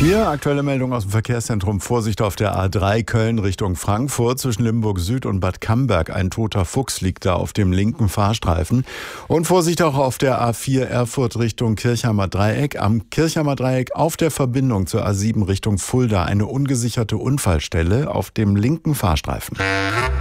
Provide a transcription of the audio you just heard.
Hier aktuelle Meldung aus dem Verkehrszentrum. Vorsicht auf der A3 Köln Richtung Frankfurt. Zwischen Limburg Süd und Bad Camberg. Ein toter Fuchs liegt da auf dem linken Fahrstreifen. Und Vorsicht auch auf der A4 Erfurt Richtung Kirchheimer Dreieck. Am Kirchheimer Dreieck auf der Verbindung zur A7 Richtung Fulda. Eine ungesicherte Unfallstelle auf dem linken Fahrstreifen.